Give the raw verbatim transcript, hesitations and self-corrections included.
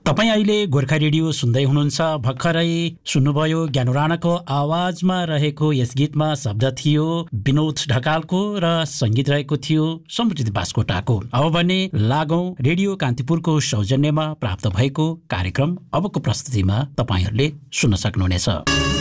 तपाईँ अहिले गोर्खा रेडियो सुन्दै हुनुहुन्छ। भर्खरै सुन्नुभयो ज्ञानु राणाको आवाजमा रहेको यस गीतमा शब्द थियो विनोद ढकालको र संगीत रहेको थियो समृद्धि बास्कोटाको। अब भने लागौं रेडियो कान्तिपुरको सौजन्यमा प्राप्त भएको कार्यक्रम अबको प्रस्तुतिमा तपाईहरूले सुन्न सक्नुहुनेछ।